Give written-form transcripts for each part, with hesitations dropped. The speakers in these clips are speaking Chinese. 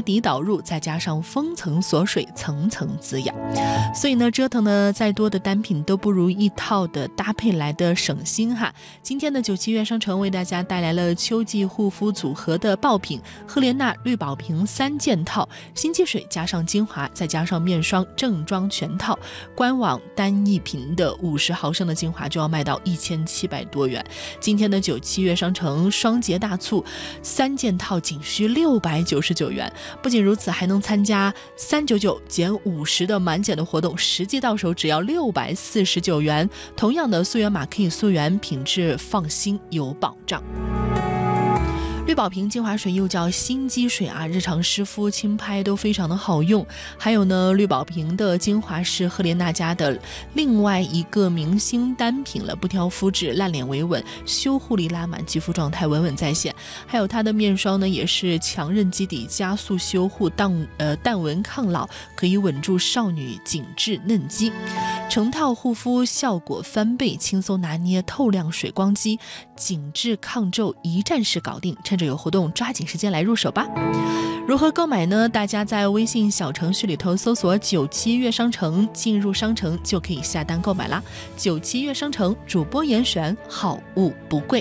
底导入，再加上封层锁水，层层滋养。所以呢，折腾的再多的单品都不如一套的搭配来的省心哈。今天的97月商城为大家带来了秋季护肤组合的爆品赫莲娜绿宝瓶3件套，新气水加上精华再加上面霜正装全套，官网单一瓶的50毫升的精华就要卖到1700多元。今天的97月商城双节大促，3件套仅需699元。不仅如此，还能参加399减50的满减的活动，实际到手只要649元。同样的溯源码可以溯源，品质放心有保障。绿宝瓶精华水又叫心肌水啊，日常湿敷轻拍都非常的好用。还有呢，绿宝瓶的精华是赫莲娜家的另外一个明星单品了，不挑肤质，烂脸维稳，修护力拉满，肌肤状态稳稳在线。还有它的面霜呢，也是强韧基底，加速修护，淡纹抗老，可以稳住少女紧致嫩肌。成套护肤效果翻倍，轻松拿捏，透亮水光肌，紧致抗皱，一站式搞定。趁着有活动，抓紧时间来入手吧。如何购买呢？大家在微信小程序里头搜索97月商城，进入商城就可以下单购买啦。97月商城，主播严选，好物不贵。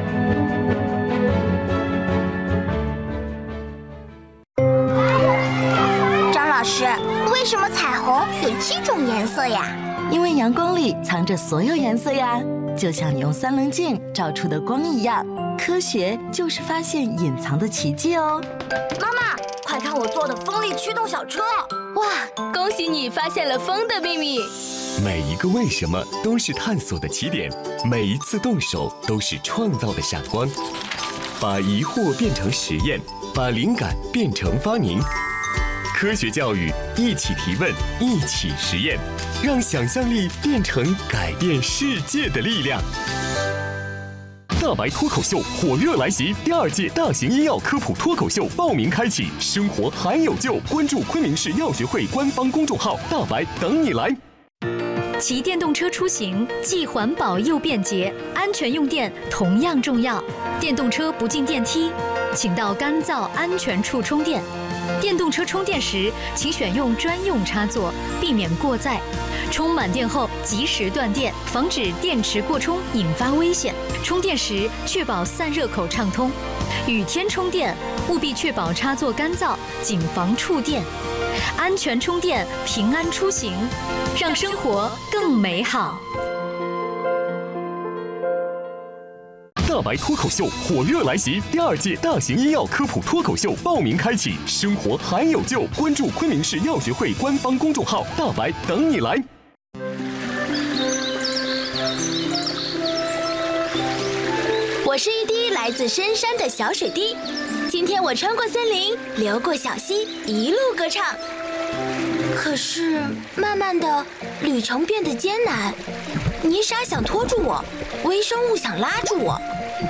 张老师，为什么彩虹有7种颜色呀？ 因为阳光里藏着所有颜色呀，就像你用3棱镜照出的光一样。科学就是发现隐藏的奇迹哦！ 妈妈，快看我做的风力驱动小车！ 哇，恭喜你发现了风的秘密！ 每一个为什么都是探索的起点，每一次动手都是创造的闪光。把疑惑变成实验，把灵感变成发明。科学教育，一起提问，一起实验，让想象力变成改变世界的力量。大白脱口秀火热来袭，第2届大型医药科普脱口秀报名开启，生活还有救！关注昆明市药学会官方公众号“大白”，等你来。 骑电动车出行既环保又便捷，安全用电同样重要。电动车不进电梯，请到干燥安全处充电。电动车充电时，请选用专用插座，避免过载。充满电后及时断电，防止电池过充引发危险。充电时确保散热口畅通。雨天充电务必确保插座干燥，谨防触电。安全充电，平安出行，让生活更美好。 大白脱口秀火热来袭，第2届大型医药科普脱口秀报名开启，生活还有救！关注昆明市药学会官方公众号“大白”，等你来。 我是一滴来自深山的小水滴，今天我穿过森林，流过小溪，一路歌唱。可是慢慢的，旅程变得艰难，泥沙想拖住我，微生物想拉住我。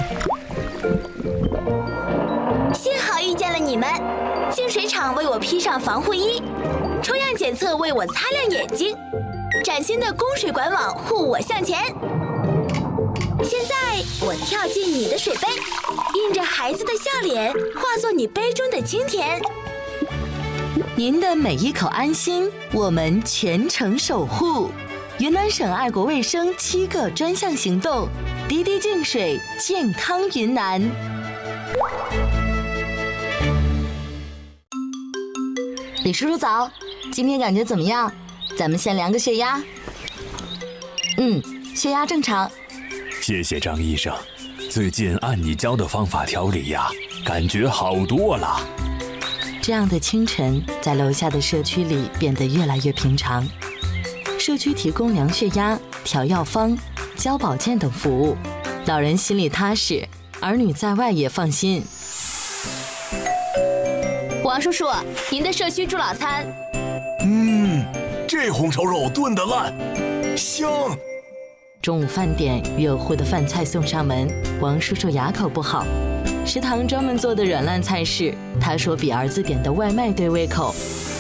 幸好遇见了你们，净水厂为我披上防护衣，抽样检测为我擦亮眼睛，崭新的供水管网护我向前。现在我跳进你的水杯，印着孩子的笑脸，化作你杯中的清甜。 您的每一口安心，我们全程守护。云南省爱国卫生7个专项行动，滴滴净水，健康云南。李叔叔早，今天感觉怎么样？咱们先量个血压。血压正常。 谢谢张医生，最近按你教的方法调理呀，感觉好多了。 这样的清晨，在楼下的社区里变得越来越平常。社区提供量血压、调药方、教保健等服务，老人心里踏实，儿女在外也放心。 王叔叔，您的社区猪老餐。 这红烧肉炖得烂，香。 中午饭点，热乎的饭菜送上门，王叔叔牙口不好，食堂专门做的软烂菜式，他说比儿子点的外卖对胃口。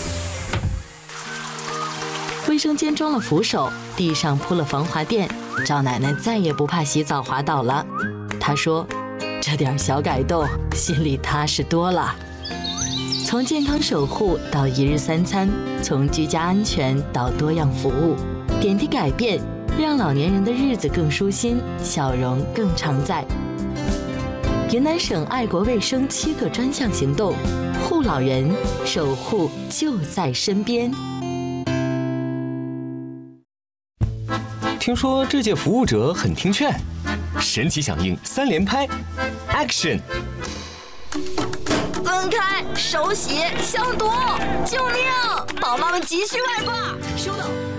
卫生间装了扶手，地上铺了防滑垫，赵奶奶再也不怕洗澡滑倒了。她说，这点小改动，心里踏实多了。 从健康守护到一日三餐，从居家安全到多样服务，点滴改变，让老年人的日子更舒心，笑容更常在。云南省爱国卫生7个专项行动，护老人，守护就在身边。 听说这届服务者很听劝，神奇响应3连拍 ，Action！ 分开，手洗，消毒，救命！宝妈们急需外挂，收到。